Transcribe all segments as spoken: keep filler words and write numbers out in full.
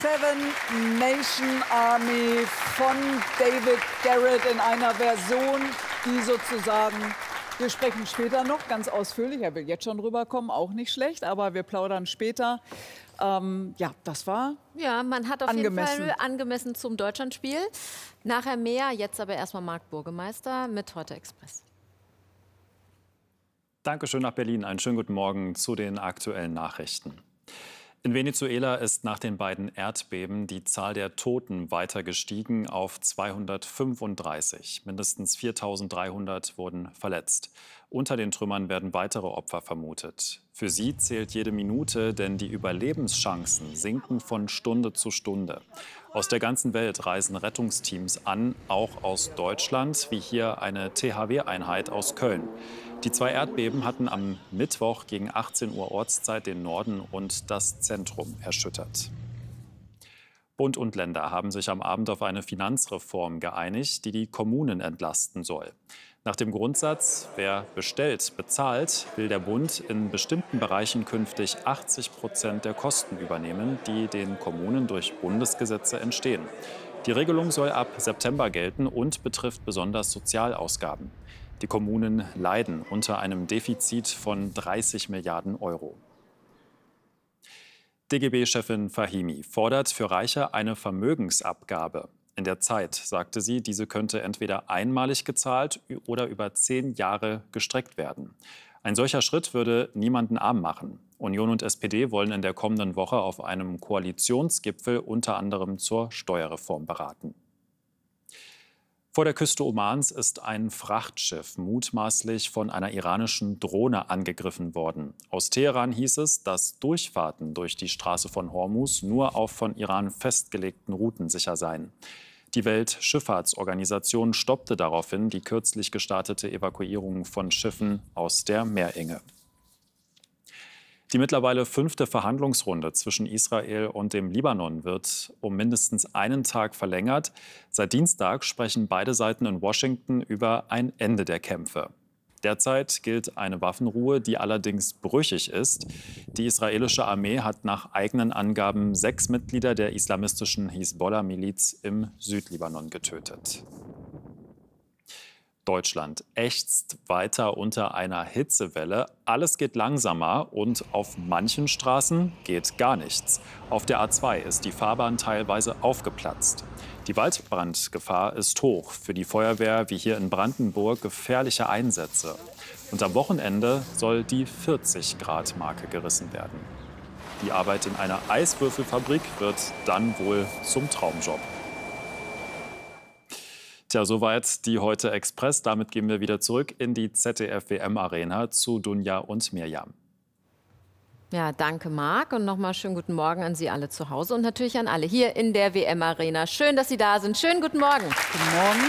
Seven Nation Army von David Garrett in einer Version, die sozusagen, wir sprechen später noch ganz ausführlich, er will jetzt schon rüberkommen, auch nicht schlecht, aber wir plaudern später. Ähm, ja, das war Ja, man hat auf angemessen. jeden Fall angemessen zum Deutschlandspiel. Nachher mehr, jetzt aber erstmal Marc Burgemeister mit Heute Express. Dankeschön nach Berlin. Einen schönen guten Morgen zu den aktuellen Nachrichten. In Venezuela ist nach den beiden Erdbeben die Zahl der Toten weiter gestiegen auf zweihundertfünfunddreißig. Mindestens viertausenddreihundert wurden verletzt. Unter den Trümmern werden weitere Opfer vermutet. Für sie zählt jede Minute, denn die Überlebenschancen sinken von Stunde zu Stunde. Aus der ganzen Welt reisen Rettungsteams an, auch aus Deutschland, wie hier eine T H W-Einheit aus Köln. Die zwei Erdbeben hatten am Mittwoch gegen achtzehn Uhr Ortszeit den Norden und das Zentrum erschüttert. Bund und Länder haben sich am Abend auf eine Finanzreform geeinigt, die die Kommunen entlasten soll. Nach dem Grundsatz, wer bestellt, bezahlt, will der Bund in bestimmten Bereichen künftig achtzig Prozent der Kosten übernehmen, die den Kommunen durch Bundesgesetze entstehen. Die Regelung soll ab September gelten und betrifft besonders Sozialausgaben. Die Kommunen leiden unter einem Defizit von dreißig Milliarden Euro. D G B-Chefin Fahimi fordert für Reiche eine Vermögensabgabe. In der Zeit, sagte sie, diese könnte entweder einmalig gezahlt oder über zehn Jahre gestreckt werden. Ein solcher Schritt würde niemanden arm machen. Union und S P D wollen in der kommenden Woche auf einem Koalitionsgipfel unter anderem zur Steuerreform beraten. Vor der Küste Omans ist ein Frachtschiff mutmaßlich von einer iranischen Drohne angegriffen worden. Aus Teheran hieß es, dass Durchfahrten durch die Straße von Hormuz nur auf von Iran festgelegten Routen sicher seien. Die Weltschifffahrtsorganisation stoppte daraufhin die kürzlich gestartete Evakuierung von Schiffen aus der Meerenge. Die mittlerweile fünfte Verhandlungsrunde zwischen Israel und dem Libanon wird um mindestens einen Tag verlängert. Seit Dienstag sprechen beide Seiten in Washington über ein Ende der Kämpfe. Derzeit gilt eine Waffenruhe, die allerdings brüchig ist. Die israelische Armee hat nach eigenen Angaben sechs Mitglieder der islamistischen Hisbollah-Miliz im Südlibanon getötet. Deutschland ächzt weiter unter einer Hitzewelle. Alles geht langsamer und auf manchen Straßen geht gar nichts. Auf der A zwei ist die Fahrbahn teilweise aufgeplatzt. Die Waldbrandgefahr ist hoch. Für die Feuerwehr, wie hier in Brandenburg, gefährliche Einsätze. Und am Wochenende soll die vierzig Grad Marke gerissen werden. Die Arbeit in einer Eiswürfelfabrik wird dann wohl zum Traumjob. Tja, soweit die Heute Express. Damit gehen wir wieder zurück in die Z D F W M-Arena zu Dunja und Mirjam. Ja, danke Marc und nochmal schönen guten Morgen an Sie alle zu Hause und natürlich an alle hier in der W M-Arena. Schön, dass Sie da sind. Schönen guten Morgen. Guten Morgen.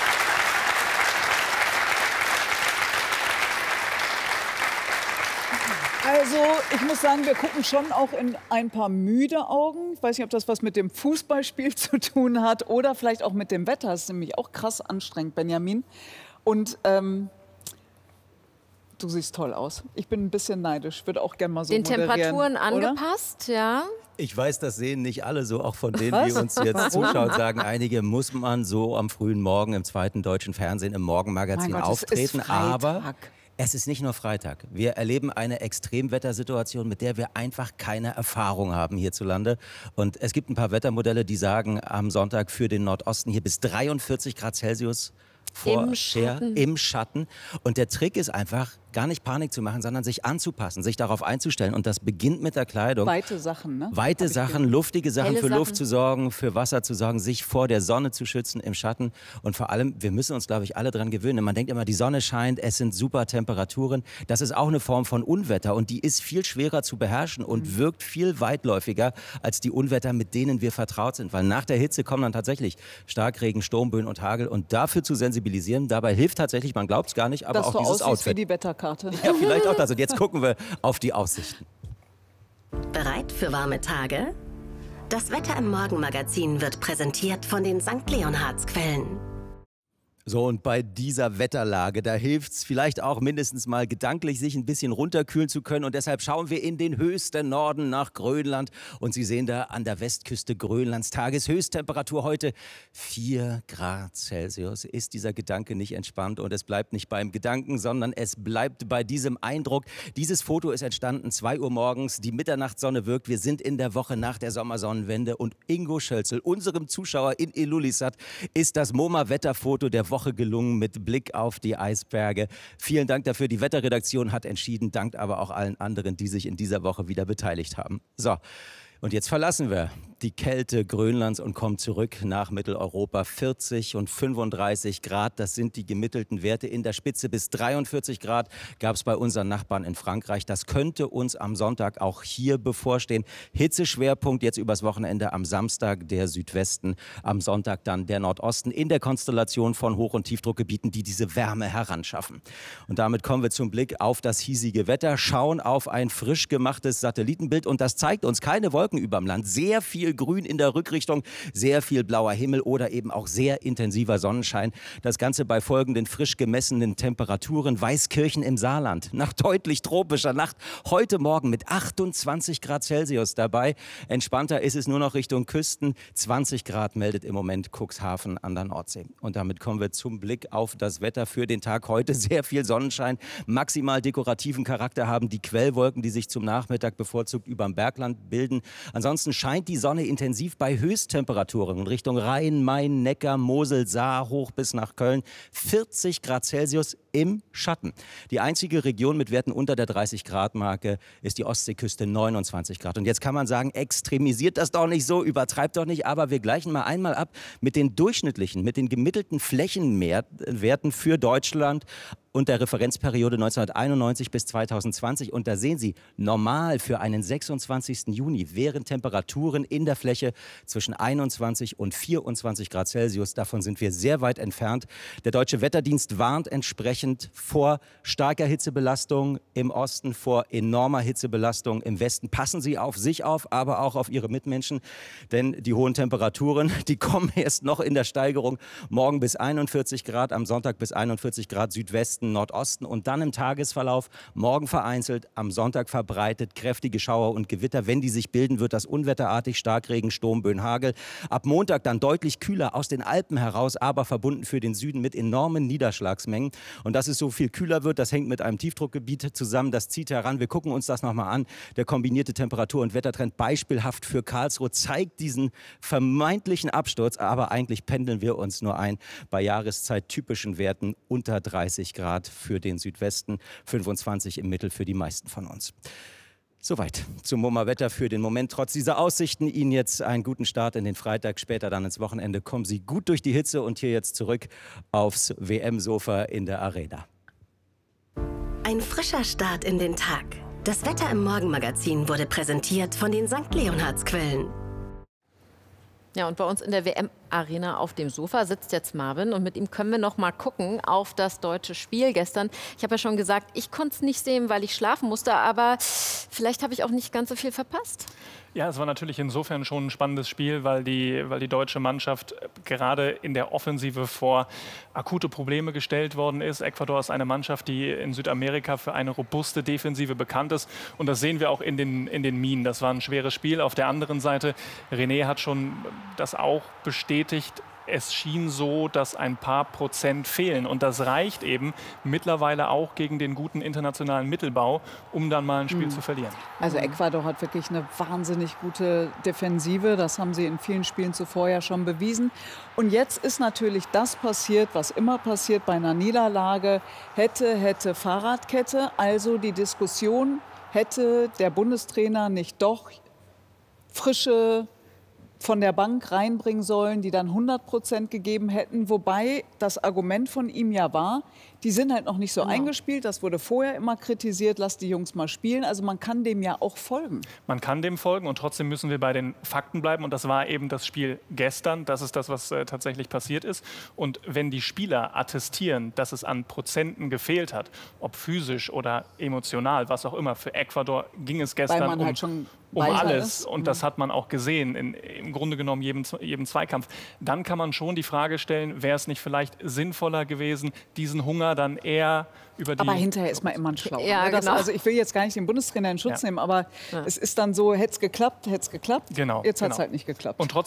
Also, ich muss sagen, wir gucken schon auch in ein paar müde Augen. Ich weiß nicht, ob das was mit dem Fußballspiel zu tun hat oder vielleicht auch mit dem Wetter. Das ist nämlich auch krass anstrengend, Benjamin. Und ähm, du siehst toll aus. Ich bin ein bisschen neidisch. Würde auch gerne mal so Den moderieren, Temperaturen oder? angepasst, ja. Ich weiß, das sehen nicht alle so, auch von denen, Was? die uns jetzt zuschauen, sagen einige, muss man so am frühen Morgen im zweiten deutschen Fernsehen im Morgenmagazin Mein Gott, es auftreten. ist Freitag. Aber es ist nicht nur Freitag. Wir erleben eine Extremwettersituation, mit der wir einfach keine Erfahrung haben hierzulande. Und es gibt ein paar Wettermodelle, die sagen, am Sonntag für den Nordosten hier bis dreiundvierzig Grad Celsius. Vor Im Schatten. Im Schatten. Und der Trick ist einfach, gar nicht Panik zu machen, sondern sich anzupassen, sich darauf einzustellen. Und das beginnt mit der Kleidung. Weite Sachen, ne? Weite Sachen, luftige Sachen, Helle für Luft Sachen. zu sorgen, für Wasser zu sorgen, sich vor der Sonne zu schützen im Schatten. Und vor allem, wir müssen uns, glaube ich, alle dran gewöhnen. Man denkt immer, die Sonne scheint, es sind super Temperaturen. Das ist auch eine Form von Unwetter und die ist viel schwerer zu beherrschen und Mhm. wirkt viel weitläufiger als die Unwetter, mit denen wir vertraut sind. Weil nach der Hitze kommen dann tatsächlich Starkregen, Sturmböen und Hagel. Und dafür zu sensibilisieren, dabei hilft tatsächlich, man glaubt es gar nicht, aber Dass auch du dieses aussiehst wie Outfit. die Wetterkarte. Ja, vielleicht auch das. Und jetzt gucken wir auf die Aussichten. Bereit für warme Tage? Das Wetter im Morgenmagazin wird präsentiert von den Sankt Leonhards Quellen. So, und bei dieser Wetterlage, da hilft es vielleicht auch mindestens mal gedanklich, sich ein bisschen runterkühlen zu können. Und deshalb schauen wir in den höchsten Norden nach Grönland. Und Sie sehen da an der Westküste Grönlands Tageshöchsttemperatur heute vier Grad Celsius. Ist dieser Gedanke nicht entspannt? Und es bleibt nicht beim Gedanken, sondern es bleibt bei diesem Eindruck. Dieses Foto ist entstanden, zwei Uhr morgens. Die Mitternachtssonne wirkt. Wir sind in der Woche nach der Sommersonnenwende. Und Ingo Schölzel, unserem Zuschauer in Ilulissat, ist das MoMA-Wetterfoto der Woche gelungen mit Blick auf die Eisberge. Vielen Dank dafür. Die Wetterredaktion hat entschieden, dankt aber auch allen anderen, die sich in dieser Woche wieder beteiligt haben. So, und jetzt verlassen wir die Kälte Grönlands und kommen zurück nach Mitteleuropa. vierzig und fünfunddreißig Grad, das sind die gemittelten Werte. In der Spitze bis dreiundvierzig Grad gab es bei unseren Nachbarn in Frankreich. Das könnte uns am Sonntag auch hier bevorstehen. Hitzeschwerpunkt jetzt übers Wochenende am Samstag der Südwesten, am Sonntag dann der Nordosten in der Konstellation von Hoch- und Tiefdruckgebieten, die diese Wärme heranschaffen. Und damit kommen wir zum Blick auf das hiesige Wetter, schauen auf ein frisch gemachtes Satellitenbild und das zeigt uns keine Wolken überm Land, sehr viel Grün in der Rückrichtung, sehr viel blauer Himmel oder eben auch sehr intensiver Sonnenschein. Das Ganze bei folgenden frisch gemessenen Temperaturen. Weißkirchen im Saarland nach deutlich tropischer Nacht. Heute Morgen mit achtundzwanzig Grad Celsius dabei. Entspannter ist es nur noch Richtung Küsten. zwanzig Grad meldet im Moment Cuxhaven an der Nordsee. Und damit kommen wir zum Blick auf das Wetter für den Tag heute. Sehr viel Sonnenschein, maximal dekorativen Charakter haben die Quellwolken, die sich zum Nachmittag bevorzugt über dem Bergland bilden. Ansonsten scheint die Sonne intensiv bei Höchsttemperaturen in Richtung Rhein, Main, Neckar, Mosel, Saar hoch bis nach Köln. vierzig Grad Celsius im Schatten. Die einzige Region mit Werten unter der dreißig Grad Marke ist die Ostseeküste, neunundzwanzig Grad. Und jetzt kann man sagen, extremisiert das doch nicht so, übertreibt doch nicht, aber wir gleichen mal einmal ab mit den durchschnittlichen, mit den gemittelten Flächenwerten für Deutschland und der Referenzperiode neunzehnhunderteinundneunzig bis zweitausendzwanzig. Und da sehen Sie, normal für einen sechsundzwanzigsten Juni wären Temperaturen in der Fläche zwischen einundzwanzig und vierundzwanzig Grad Celsius. Davon sind wir sehr weit entfernt. Der Deutsche Wetterdienst warnt entsprechend vor starker Hitzebelastung im Osten, vor enormer Hitzebelastung im Westen. Passen Sie auf sich auf, aber auch auf Ihre Mitmenschen. Denn die hohen Temperaturen, die kommen erst noch in der Steigerung. Morgen bis einundvierzig Grad, am Sonntag bis einundvierzig Grad Südwesten, Nordosten und dann im Tagesverlauf morgen vereinzelt, am Sonntag verbreitet kräftige Schauer und Gewitter. Wenn die sich bilden, wird das unwetterartig, Starkregen, Sturm, Böen, Hagel. Ab Montag dann deutlich kühler aus den Alpen heraus, aber verbunden für den Süden mit enormen Niederschlagsmengen. Und dass es so viel kühler wird, das hängt mit einem Tiefdruckgebiet zusammen. Das zieht heran. Wir gucken uns das nochmal an. Der kombinierte Temperatur- und Wettertrend, beispielhaft für Karlsruhe, zeigt diesen vermeintlichen Absturz. Aber eigentlich pendeln wir uns nur ein bei jahreszeit-typischen Werten unter dreißig Grad für den Südwesten, fünfundzwanzig im Mittel für die meisten von uns. Soweit zum MoMA-Wetter für den Moment. Trotz dieser Aussichten Ihnen jetzt einen guten Start in den Freitag, später dann ins Wochenende. Kommen Sie gut durch die Hitze und hier jetzt zurück aufs W M-Sofa in der Arena. Ein frischer Start in den Tag. Das Wetter im Morgenmagazin wurde präsentiert von den Sankt Leonhards-Quellen. Ja, und bei uns in der W M-Arena auf dem Sofa sitzt jetzt Marvin und mit ihm können wir noch mal gucken auf das deutsche Spiel gestern. Ich habe ja schon gesagt, ich konnte es nicht sehen, weil ich schlafen musste, aber vielleicht habe ich auch nicht ganz so viel verpasst. Ja, es war natürlich insofern schon ein spannendes Spiel, weil die, weil die deutsche Mannschaft gerade in der Offensive vor akute Probleme gestellt worden ist. Ecuador ist eine Mannschaft, die in Südamerika für eine robuste Defensive bekannt ist. Und das sehen wir auch in den, in den Minen. Das war ein schweres Spiel. Auf der anderen Seite, René hat schon das auch bestätigt, es schien so, dass ein paar Prozent fehlen. Und das reicht eben mittlerweile auch gegen den guten internationalen Mittelbau, um dann mal ein Spiel mhm. zu verlieren. Also Ecuador hat wirklich eine wahnsinnig gute Defensive. Das haben sie in vielen Spielen zuvor ja schon bewiesen. Und jetzt ist natürlich das passiert, was immer passiert bei einer Niederlage. Hätte, hätte, Fahrradkette. Also die Diskussion, hätte der Bundestrainer nicht doch frische von der Bank reinbringen sollen, die dann hundert Prozent gegeben hätten. Wobei das Argument von ihm ja war, Die sind halt noch nicht so Genau. eingespielt. Das wurde vorher immer kritisiert. Lass die Jungs mal spielen. Also man kann dem ja auch folgen. Man kann dem folgen und trotzdem müssen wir bei den Fakten bleiben. Und das war eben das Spiel gestern. Das ist das, was äh, tatsächlich passiert ist. Und wenn die Spieler attestieren, dass es an Prozenten gefehlt hat, ob physisch oder emotional, was auch immer, für Ecuador ging es gestern Weil man um, halt schon um weicher alles. ist. Und das hat man auch gesehen, in, im Grunde genommen jedem, jedem Zweikampf. Dann kann man schon die Frage stellen, wäre es nicht vielleicht sinnvoller gewesen, diesen Hunger dann eher über die... Aber hinterher ist man immer ein Schlauer. Ja, ne? Das, genau. also ich will jetzt gar nicht den Bundestrainer in Schutz Ja. nehmen, aber Ja. es ist dann so, hätte es geklappt, hätte es geklappt. Genau, Jetzt hat es genau. halt nicht geklappt. Und trotzdem